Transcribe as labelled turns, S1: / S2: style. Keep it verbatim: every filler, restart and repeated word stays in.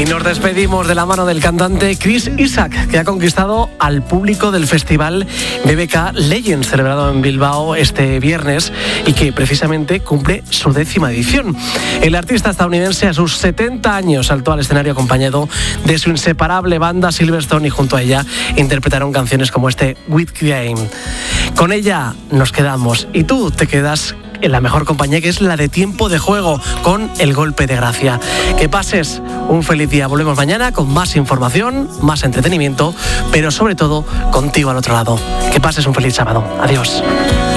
S1: nos despedimos de la mano del cantante Chris Isaak, que ha conquistado al público del festival B B K Legends, celebrado en Bilbao este viernes y que precisamente cumple su décima edición. El artista estadounidense a sus setenta años saltó al escenario acompañado de su inseparable banda Silverstone y junto a ella interpretaron canciones como este With Game. Con ella nos quedamos y tú te quedas en la mejor compañía, que es la de Tiempo de Juego, con El Golpe de Gracia. Que pases un feliz día. Volvemos mañana con más información, más entretenimiento, pero sobre todo contigo al otro lado. Que pases un feliz sábado. Adiós.